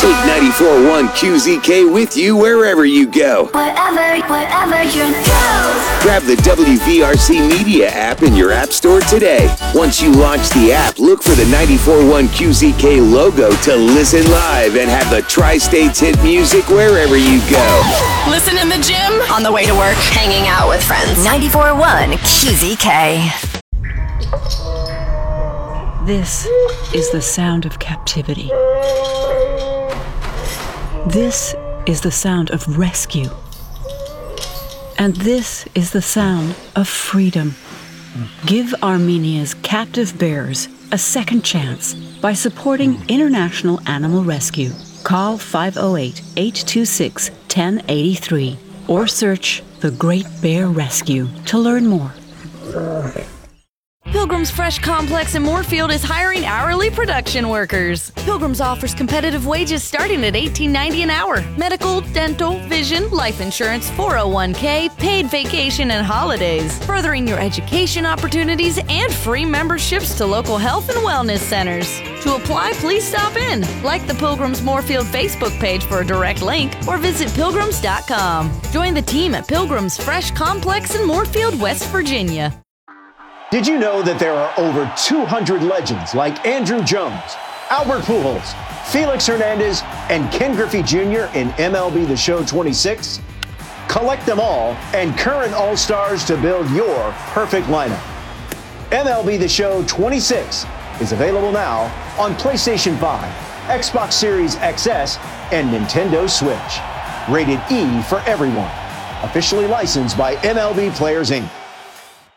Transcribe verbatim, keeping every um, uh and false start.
Take ninety-four point one Q Z K with you wherever you go. Wherever, wherever you go. Grab the W V R C Media app in your app store today. Once you launch the app, look for the ninety-four point one Q Z K logo to listen live and have the Tri-States hit music wherever you go. Listen in the gym, on the way to work, hanging out with friends. ninety-four point one Q Z K. This is the sound of captivity. This is the sound of rescue. And this is the sound of freedom. Give Armenia's captive bears a second chance by supporting International Animal Rescue. Call five oh eight, eight two six, one oh eight three or search The Great Bear Rescue to learn more. Pilgrim's Fresh Complex in Moorfield is hiring hourly production workers. Pilgrim's offers competitive wages starting at eighteen ninety an hour. Medical, dental, vision, life insurance, four oh one k, paid vacation, and holidays. Furthering your education opportunities and free memberships to local health and wellness centers. To apply, please stop in. Like the Pilgrim's Moorfield Facebook page for a direct link or visit pilgrims dot com. Join the team at Pilgrim's Fresh Complex in Moorfield, West Virginia. Did you know that there are over two hundred legends like Andrew Jones, Albert Pujols, Felix Hernandez, and Ken Griffey Junior in M L B The Show twenty-six? Collect them all and current All-Stars to build your perfect lineup. M L B The Show twenty-six is available now on PlayStation five, Xbox Series X S, and Nintendo Switch. Rated E for everyone. Officially licensed by M L B Players, Incorporated.